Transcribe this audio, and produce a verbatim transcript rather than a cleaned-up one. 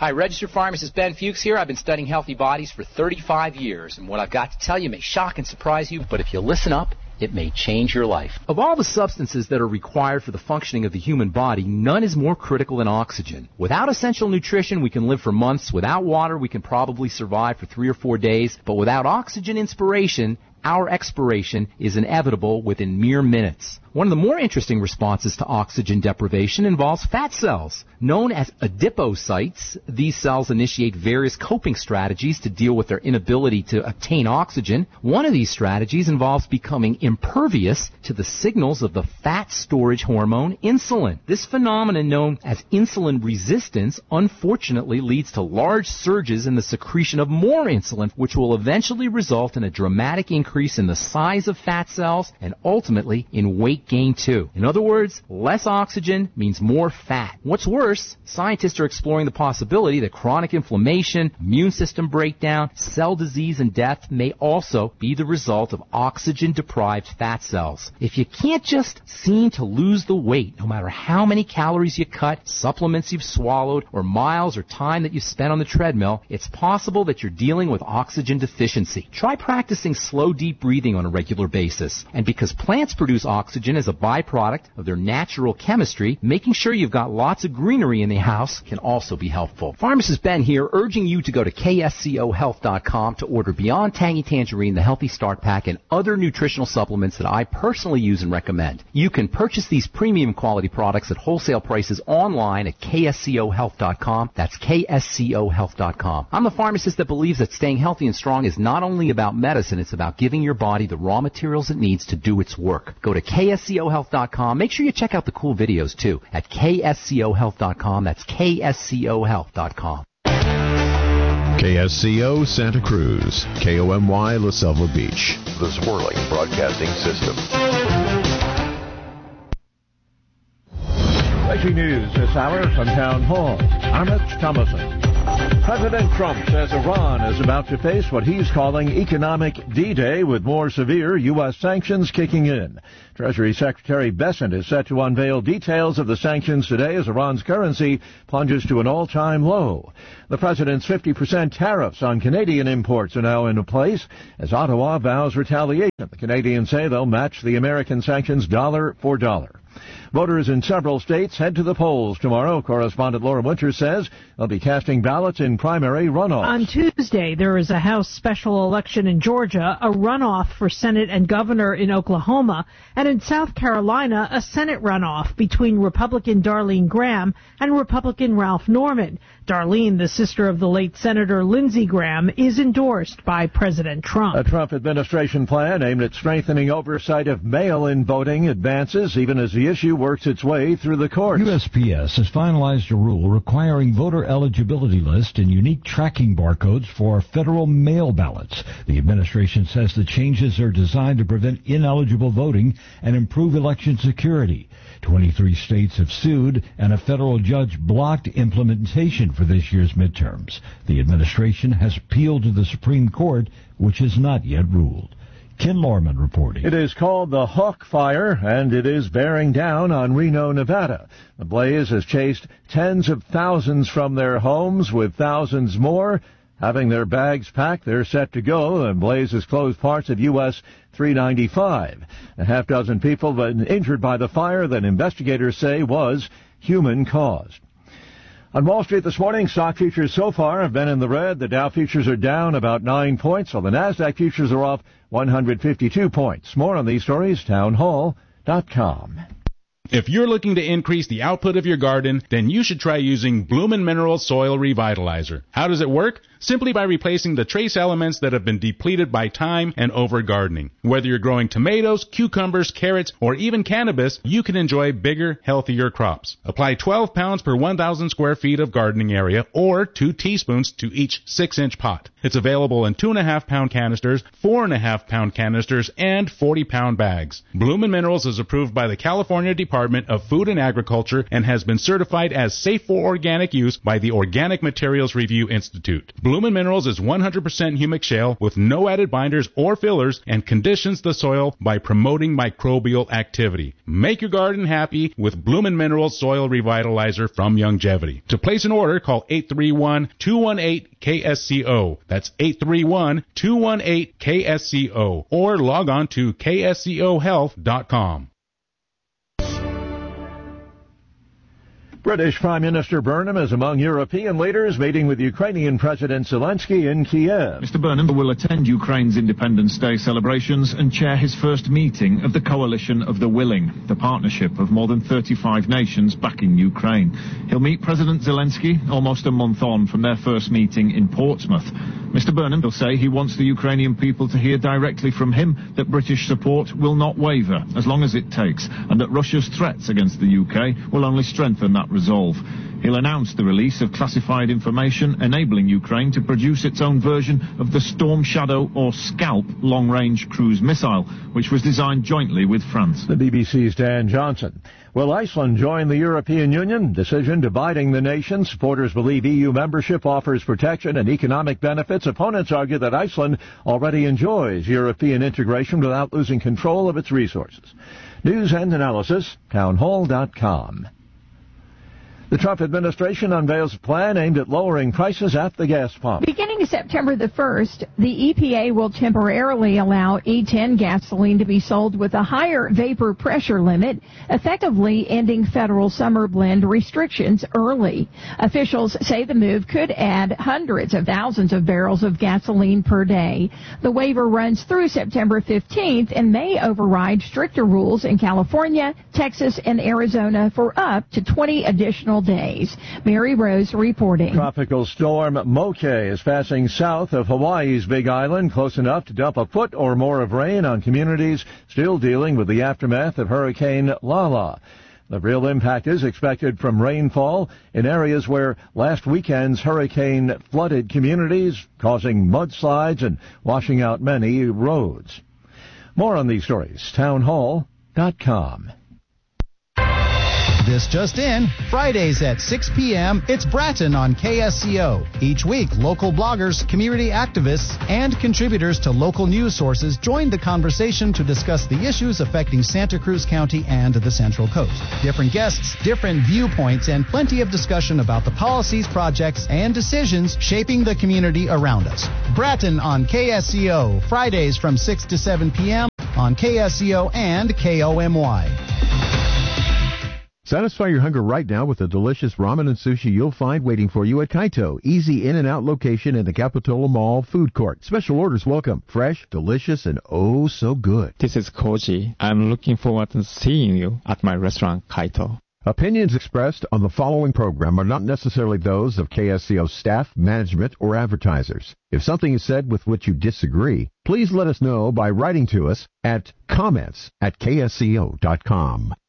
Hi, registered pharmacist Ben Fuchs here. I've been studying healthy bodies for thirty-five years, and what I've got to tell you may shock and surprise you, but if you listen up, it may change your life. Of all the substances that are required for the functioning of the human body, none is more critical than oxygen. Without essential nutrition, we can live for months. Without water, we can probably survive for three or four days. But without oxygen inspiration, our expiration is inevitable within mere minutes. One of the more interesting responses to oxygen deprivation involves fat cells. Known as adipocytes, these cells initiate various coping strategies to deal with their inability to obtain oxygen. One of these strategies involves becoming impervious to the signals of the fat storage hormone insulin. This phenomenon, known as insulin resistance, unfortunately leads to large surges in the secretion of more insulin, which will eventually result in a dramatic increase in the size of fat cells and ultimately in weight gain too. In other words, less oxygen means more fat. What's worse, scientists are exploring the possibility that chronic inflammation, immune system breakdown, cell disease, and death may also be the result of oxygen-deprived fat cells. If you can't just seem to lose the weight, no matter how many calories you cut, supplements you've swallowed, or miles or time that you spent on the treadmill, it's possible that you're dealing with oxygen deficiency. Try practicing slow, deep breathing on a regular basis. And because plants produce oxygen as a byproduct of their natural chemistry, making sure you've got lots of greenery in the house can also be helpful. Pharmacist Ben here, urging you to go to K S C O health dot com to order Beyond Tangy Tangerine, the Healthy Start Pack, and other nutritional supplements that I personally use and recommend. You can purchase these premium quality products at wholesale prices online at K S C O health dot com. That's K S C O health dot com. I'm the pharmacist that believes that staying healthy and strong is not only about medicine, it's about giving your body the raw materials it needs to do its work. Go to K S C O health dot com. Make sure you check out the cool videos too at K S C O health dot com. That's K S C O health dot com. K S C O Santa Cruz, K O M Y La Selva Beach, the Swirling Broadcasting System. Breaking news this hour from Town Hall. Amit Thomason. President Trump says Iran is about to face what he's calling economic D-Day with more severe U S sanctions kicking in. Treasury Secretary Bessent is set to unveil details of the sanctions today as Iran's currency plunges to an all-time low. The president's fifty percent tariffs on Canadian imports are now in place as Ottawa vows retaliation. The Canadians say they'll match the American sanctions dollar for dollar. Voters in several states head to the polls tomorrow. Correspondent Laura Winter says they'll be casting ballots in primary runoffs. On Tuesday, there is a House special election in Georgia, a runoff for Senate and governor in Oklahoma, and in South Carolina, a Senate runoff between Republican Darlene Graham and Republican Ralph Norman. Darlene, the sister of the late Senator Lindsey Graham, is endorsed by President Trump. A Trump administration plan aimed at strengthening oversight of mail-in voting advances, even as the issue works its way through the courts. U S P S has finalized a rule requiring voter eligibility list and unique tracking barcodes for federal mail ballots. The administration says the changes are designed to prevent ineligible voting and improve election security. twenty-three states have sued, and a federal judge blocked implementation for this year's midterms. The administration has appealed to the Supreme Court, which has not yet ruled. Ken Lorman reporting. It is called the Hawk Fire, and it is bearing down on Reno, Nevada. The blaze has chased tens of thousands from their homes, with thousands more having their bags packed. They're set to go. The blaze has closed parts of U S three ninety-five. A half dozen people have been injured by the fire that investigators say was human-caused. On Wall Street this morning, stock futures so far have been in the red. The Dow futures are down about nine points, while the NASDAQ futures are off one hundred fifty-two points. More on these stories, town hall dot com. If you're looking to increase the output of your garden, then you should try using Bloomin' Minerals Soil Revitalizer. How does it work? Simply by replacing the trace elements that have been depleted by time and over-gardening. Whether you're growing tomatoes, cucumbers, carrots, or even cannabis, you can enjoy bigger, healthier crops. Apply twelve pounds per one thousand square feet of gardening area, or two teaspoons to each six inch pot. It's available in two point five pound canisters, four point five pound canisters, and forty pound bags. Bloomin' Minerals is approved by the California Department of Food and Agriculture and has been certified as safe for organic use by the Organic Materials Review Institute. Bloomin' Minerals is one hundred percent humic shale with no added binders or fillers and conditions the soil by promoting microbial activity. Make your garden happy with Bloomin' Minerals Soil Revitalizer from Youngevity. To place an order, call eight three one, two one eight, K S C O. That's eight three one, two one eight, K S C O. Or log on to K S C O health dot com. British Prime Minister Burnham is among European leaders meeting with Ukrainian President Zelensky in Kiev. Mister Burnham will attend Ukraine's Independence Day celebrations and chair his first meeting of the Coalition of the Willing, the partnership of more than thirty-five nations backing Ukraine. He'll meet President Zelensky almost a month on from their first meeting in Portsmouth. Mister Burnham will say he wants the Ukrainian people to hear directly from him that British support will not waver as long as it takes, and that Russia's threats against the U K will only strengthen that resolve. He'll announce the release of classified information enabling Ukraine to produce its own version of the Storm Shadow or Scalp long-range cruise missile, which was designed jointly with France. The B B C's Dan Johnson. Will Iceland join the European Union? Decision dividing the nation. Supporters believe E U membership offers protection and economic benefits. Opponents argue that Iceland already enjoys European integration without losing control of its resources. News and analysis, townhall dot com. The Trump administration unveils a plan aimed at lowering prices at the gas pump. Beginning September the first, the E P A will temporarily allow E ten gasoline to be sold with a higher vapor pressure limit, effectively ending federal summer blend restrictions early. Officials say the move could add hundreds of thousands of barrels of gasoline per day. The waiver runs through September fifteenth and may override stricter rules in California, Texas, and Arizona for up to twenty additional days. Mary Rose reporting. Tropical storm Moke is passing south of Hawaii's Big Island, close enough to dump a foot or more of rain on communities still dealing with the aftermath of Hurricane Lala. The real impact is expected from rainfall in areas where last weekend's hurricane flooded communities, causing mudslides and washing out many roads. More on these stories, townhall dot com. This just in, Fridays at six p.m., it's Bratton on K S C O. Each week, local bloggers, community activists, and contributors to local news sources join the conversation to discuss the issues affecting Santa Cruz County and the Central Coast. Different guests, different viewpoints, and plenty of discussion about the policies, projects, and decisions shaping the community around us. Bratton on K S C O, Fridays from six to seven p.m. on K S C O and K O M Y. Satisfy your hunger right now with the delicious ramen and sushi you'll find waiting for you at Kaito. Easy in and out location in the Capitola Mall food court. Special orders welcome. Fresh, delicious, and oh so good. This is Koji. I'm looking forward to seeing you at my restaurant, Kaito. Opinions expressed on the following program are not necessarily those of K S C O staff, management, or advertisers. If something is said with which you disagree, please let us know by writing to us at comments at K S C O dot com.